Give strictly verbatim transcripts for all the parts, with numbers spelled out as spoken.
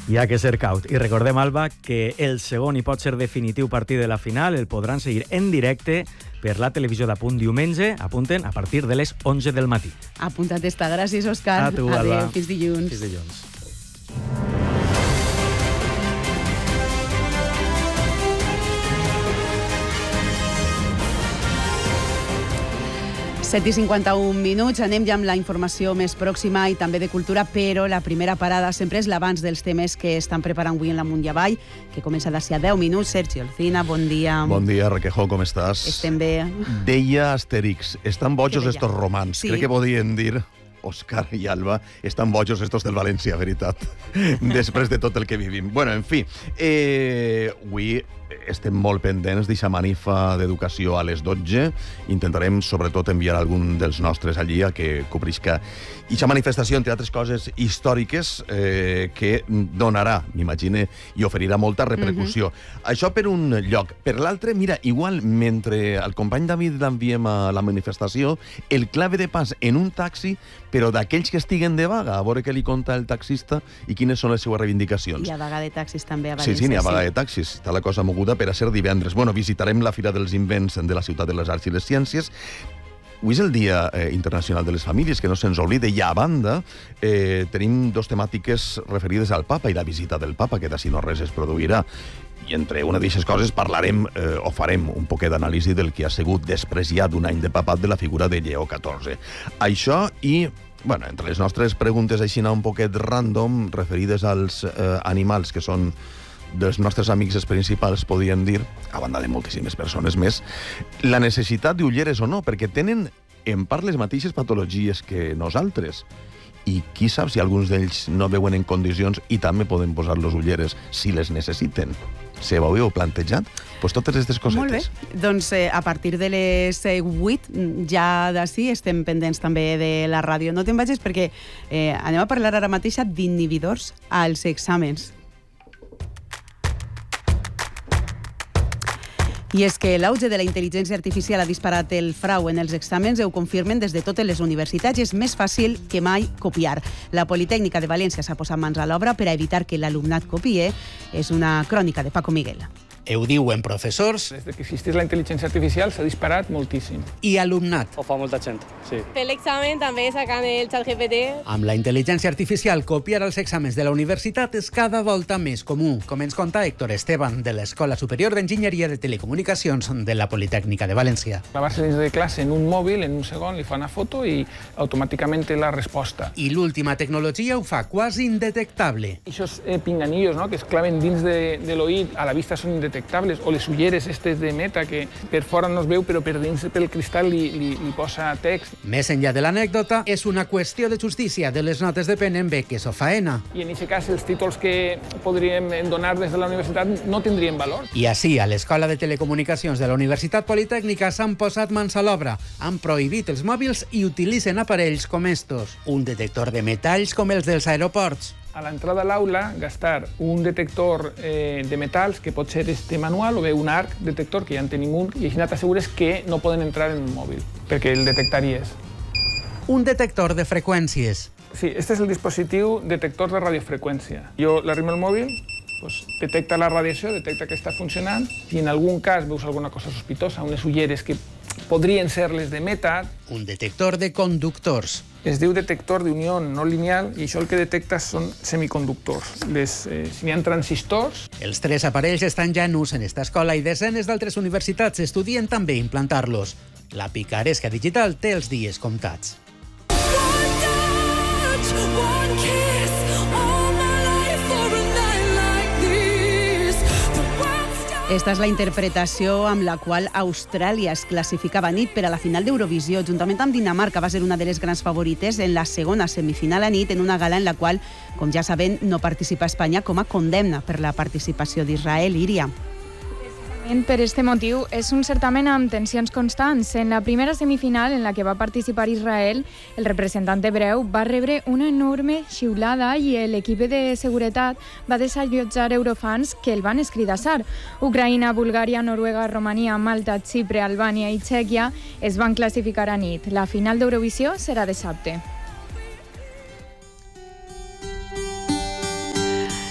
Hi ha que ser caut. I recordem, Alba, que el segon i pot ser definitiu partit de la final el podran seguir en directe per la televisió d'Apunt diumenge, apunten, a partir de les onze del matí. Apunta't està. Gràcies, Òscar. A tu, Alba. Adéu, fins dilluns. Fins dilluns. set i cinquanta-un minuts, anem ja amb la informació més pròxima i també de cultura, però la primera parada sempre és l'abans dels temes que estan preparant avui en l'Amunt i Avall, que comença d'ací a deu minuts. Sergi Olcina, bon dia. Bon dia, Requejo, com estàs? Estem bé. Deia Astèrix, estan bojos estos romans. Sí. Crec que podien dir... Òscar i Alba, estan bojos estos del València, veritat, després de tot el que vivim. Bueno, en fi, eh, avui estem molt pendents d'eixa manifa d'educació a les dotze. Intentarem, sobretot, enviar algun dels nostres allí a que cobrisca eixa manifestació, entre altres coses històriques, eh, que donarà, m'imagine, i oferirà molta repercussió. Mm-hmm. Això per un lloc. Per l'altre, mira, igual, mentre el company David l'enviem a la manifestació, el clave de pas en un taxi, però d'aquells que estiguen de vaga, a veure què li conta el taxista i quines són les seues reivindicacions. Hi ha vaga de taxis també a València. Sí, sí, n'hi ha vaga de taxis. Està la cosa moguda per a ser divendres. Bueno, visitarem la Fira dels Invents de la Ciutat de les Arts i les Ciències. Avui és el Dia eh, Internacional de les Famílies, que no se'ns oblida. I a banda, eh, tenim dos temàtiques referides al papa i la visita del papa, que d'ací no res es produirà. I entre una d'aquestes coses parlarem eh, o farem un poquet d'anàlisi del que ha sigut despreciat un any de papat de la figura de Lleó catorze. Això i, bueno, entre les nostres preguntes així un poquet random, referides als eh, animals que són dels nostres amics els principals, podríem dir, a banda de moltíssimes persones més, la necessitat d'ulleres o no, perquè tenen en part les mateixes patologies que nosaltres. I qui sap si alguns d'ells no veuen en condicions i també poden posar les ulleres si les necessiten. Se ho heu plantejat? Pues totes aquestes cosetes. Molt bé. Doncs eh, a partir de les vuit, ja d'ací, estem pendents també de la ràdio. No te'n vagis perquè eh, anem a parlar ara mateix d'inhibidors als exàmens. I és que l'auge de la intel·ligència artificial ha disparat el frau en els exàmens, ho confirmen des de totes les universitats. És més fàcil que mai copiar. La Politècnica de València s'ha posat mans a l'obra per a evitar que l'alumnat copie. És una crònica de Paco Miguel. Ho diuen professors... Des que existís la intel·ligència artificial s'ha disparat moltíssim. I alumnat. Ho fa molta gent, sí. Per l'examen també sacant el xat G P T. Amb la intel·ligència artificial, copiar els exàmens de la universitat és cada volta més comú, com ens conta Héctor Esteban, de l'Escola Superior d'Enginyeria de Telecomunicacions de la Politècnica de València. Gravar-se dins de classe en un mòbil, en un segon, li fa una foto i automàticament té la resposta. I l'última tecnologia ho fa quasi indetectable. Aquests eh, pinganillos, no?, que es claven dins de, de l'oït, a la vista són indetectables, o les ulleres estes de Meta, que per fora no es veu, però per dins pel cristal li, li, li posa text. Més enllà de l'anècdota, és una qüestió de justícia. De les notes depenen beques o faena. I en aquest cas els títols que podríem donar des de la universitat no tindrien valor. I així, a l'Escola de Telecomunicacions de la Universitat Politècnica s'han posat mans a l'obra, han prohibit els mòbils i utilitzen aparells com estos. Un detector de metalls com els dels aeroports. A l'entrada a l'aula, gastar un detector eh, de metalls, que pot ser este manual, o bé un arc detector, que ja en tenim un, i així t'assegures que no poden entrar en un mòbil, perquè el detectaries. Un detector de freqüències. Sí, este és el dispositiu detector de radiofreqüència. Jo l'arrimo al mòbil, pues, detecta la radiació, detecta que està funcionant, i en algun cas veus alguna cosa sospitosa, unes ulleres que podrien ser les de Meta. Un detector de conductors. Es diu detector d'unió no lineal i això el que detecta són semiconductors. Les, eh, si n'hi ha transistors... Els tres aparells estan ja en ús en esta escola i desenes d'altres universitats estudien també implantar-los. La picaresca digital té els dies comptats. Esta és la interpretació amb la qual Austràlia es classificava a nit per a la final d'Eurovisió. Juntament amb Dinamarca va ser una de les grans favorites en la segona semifinal a nit, en una gala en la qual, com ja sabem, no participa Espanya com a condemna per la participació d'Israel. Iria. Per este motiu, és un certamen amb tensions constants. En la primera semifinal, en la que va participar Israel, el representant hebreu va rebre una enorme xiulada i l'equip de seguretat va desallotjar eurofans que el van escridassar. Ucraïna, Bulgària, Noruega, Romania, Malta, Xipre, Albània i Txèquia es van classificar a nit. La final d'Eurovisió serà dissabte.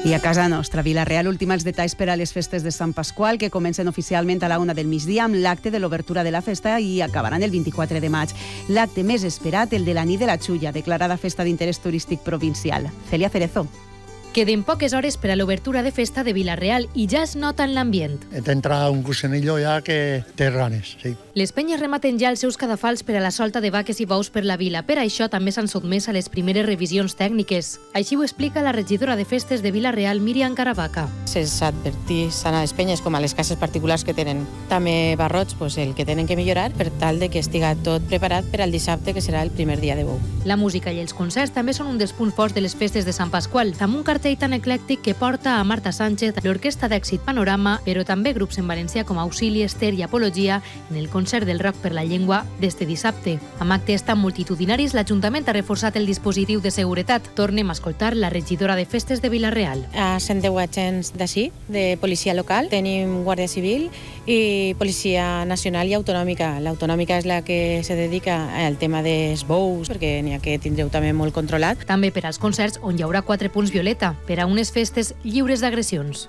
I a casa nostra, Vila-real, última els detalls per a les festes de Sant Pasqual, que comencen oficialment a la una del migdia amb l'acte de l'obertura de la festa i acabaran el vint-i-quatre de maig. L'acte més esperat, el de la nit de la Xulla, declarada festa d'interès turístic provincial. Celia Cerezo. Queden poques hores per a l'obertura de festa de Vila-real i ja es nota en l'ambient. T'entra un gusanillo ja que té ganes, sí. Les penyes rematen ja els seus cadafals per a la solta de vaques i bous per la vila. Per això també s'han sotmès a les primeres revisions tècniques. Així ho explica la regidora de festes de Vila-real, Míriam Caravaca. Se'ls advertís a les penyes com a les cases particulars que tenen també barrots, pues el que tenen que millorar per tal de que estiga tot preparat per al dissabte, que serà el primer dia de bou. La música i els concerts també són un dels punts forts de les festes de Sant Pasqual, amb un cartell tan eclèctic que porta a Marta Sánchez, l'orquestra d'èxit Panorama, però també grups en valencià com Auxili, Ester i Apologia en el concert del rock per la llengua d'este dissabte. Amb actes tan multitudinaris, l'Ajuntament ha reforçat el dispositiu de seguretat. Tornem a escoltar la regidora de festes de Vila-real. A cent deu agents d'ací, de policia local, tenim Guàrdia Civil i Policia Nacional i Autonòmica. L'autonòmica és la que se dedica al tema dels bous, perquè n'hi ha que tindreu també molt controlat. També per als concerts, on hi haurà quatre punts violeta, per a unes festes lliures d'agressions.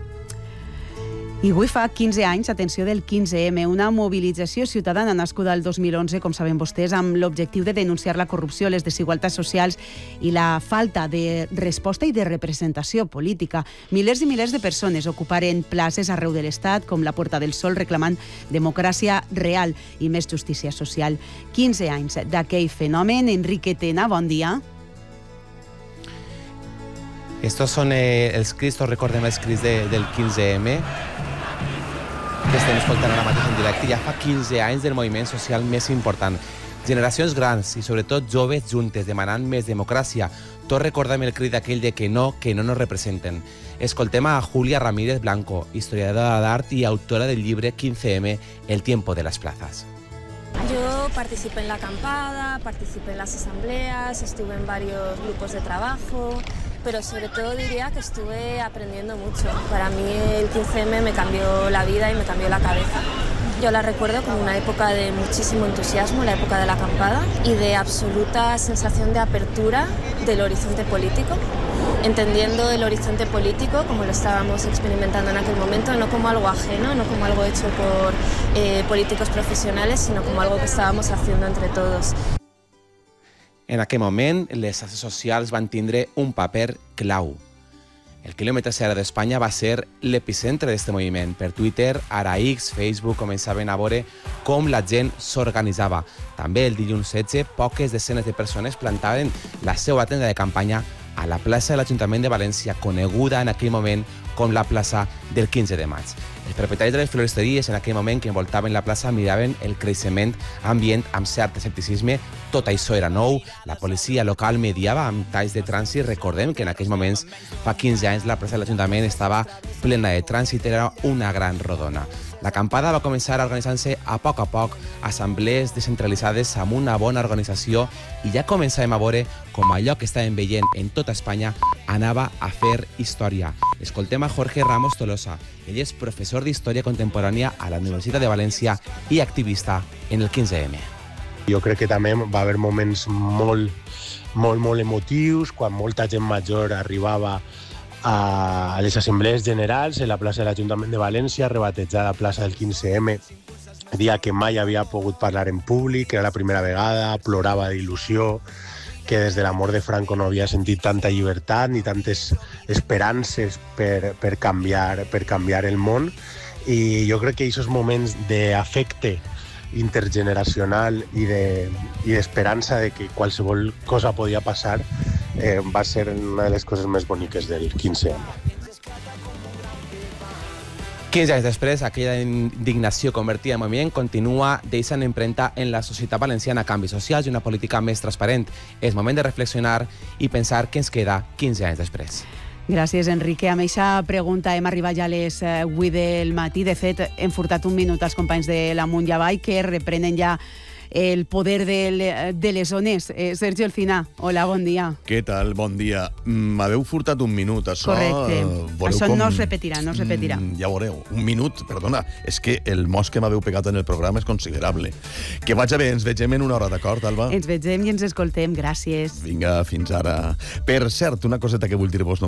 I avui fa quinze anys, atenció, del quinze eme, una mobilització ciutadana nascuda el dos mil onze, com saben vostès, amb l'objectiu de denunciar la corrupció, les desigualtats socials i la falta de resposta i de representació política. Milers i milers de persones ocuparen places arreu de l'Estat, com la Puerta del Sol, reclamant democràcia real i més justícia social. quinze anys d'aquell fenomen. Enrique Tena, bon dia. Estos son eh, els crits, recordem els crits de, del quinze eme, que estem escoltant ara mateix en directe. Ja fa quinze anys del moviment social més important. Generacions grans i sobretot joves juntes demanant més democràcia. Tot recordem el crit d'aquell de que no, que no nos representen. Escoltem a Julia Ramírez Blanco, historiadora d'art i autora del llibre quinze eme, El tiempo de las plazas. Yo participé en la acampada, participé en las asambleas, estuve en varios grupos de trabajo, pero sobre todo diría que estuve aprendiendo mucho. Para mí el quince eme me cambió la vida y me cambió la cabeza. Yo la recuerdo como una época de muchísimo entusiasmo, la época de la acampada, y de absoluta sensación de apertura del horizonte político, entendiendo el horizonte político como lo estábamos experimentando en aquel momento, no como algo ajeno, no como algo hecho por eh, políticos profesionales, sino como algo que estábamos haciendo entre todos. En aquell moment, les xarxes socials van tindre un paper clau. El quilòmetre zero d'Espanya va ser l'epicentre d'aquest moviment. Per Twitter, ara X, Facebook, començaven a veure com la gent s'organitzava. També el dilluns setze, poques desenes de persones plantaven la seva tenda de campanya a la plaça de l'Ajuntament de València, coneguda en aquell moment com la plaça del quinze de maig. Els propietaris de les floristeries en aquell moment que envoltaven la plaça miraven el creixement ambient amb cert escepticisme. Tot això era nou, la policia local mediava amb talls de trànsit. Recordem que en aquells moments, fa quinze anys, la plaça de l'Ajuntament estava plena de trànsit, era una gran rodona. L'acampada va començar organitzant-se a poc a poc, assemblees descentralitzades amb una bona organització, i ja començàvem a veure com allò que estàvem veient en tota Espanya anava a fer història. Escoltem a Jorge Ramos Tolosa. Ell és professor d'Història Contemporània a la Universitat de València i activista en el quinze eme. Jo crec que també va haver moments molt, molt, molt emotius, quan molta gent major arribava a les assemblees generals en la plaça de l'Ajuntament de València, rebatejada plaça del quinze eme, dia que mai havia pogut parlar en públic, era la primera vegada, plorava d'il·lusió, que des de la mort de Franco no havia sentit tanta llibertat ni tantes esperances per, per, canviar, per canviar el món. I jo crec que aquests moments d'afecte intergeneracional i d'esperança de, i de que qualsevol cosa podia passar eh, va ser una de les coses més boniques del quinze eme. quinze anys després, aquella indignació convertida en moviment continua deixant empremta en la societat valenciana, canvis socials i una política més transparent. És moment de reflexionar i pensar què ens queda quinze anys després. Gràcies, Enrique. Amb aquesta pregunta hem arribat ja a les vuit del matí. De fet, hem furtat un minut als companys de l'Amunt i Avall, que reprenen ja el poder de, de les zones. Eh, Sergio Alcina, hola, bon dia. Què tal? Bon dia. M'haveu furtat un minut, això... Correcte. Això com... no es repetirà, no es repetirà. Mm, ja veureu. Un minut, perdona. És que el mos que m'haveu pegat en el programa és considerable. Que vaig bé, ens vegem en una hora, d'acord, Alba? Ens vegem i ens escoltem, gràcies. Vinga, fins ara. Per cert, una coseta que vull dir-vos